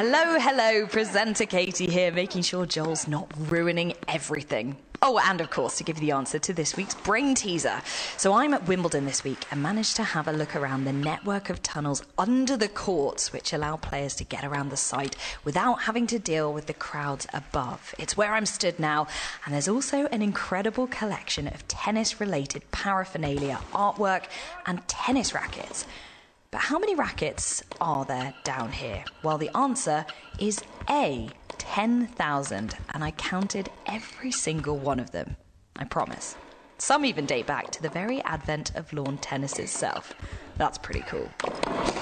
Hello, presenter Katie here, making sure Joel's not ruining everything. Oh, and of course, to give you the answer to this week's brain teaser. So I'm at Wimbledon this week and managed to have a look around the network of tunnels under the courts, which allow players to get around the site without having to deal with the crowds above. It's where I'm stood now, and there's also an incredible collection of tennis-related paraphernalia, artwork, and tennis rackets. But how many rackets are there down here? Well, the answer is A, 10,000, and I counted every single one of them. I promise. Some even date back to the very advent of lawn tennis itself. That's pretty cool.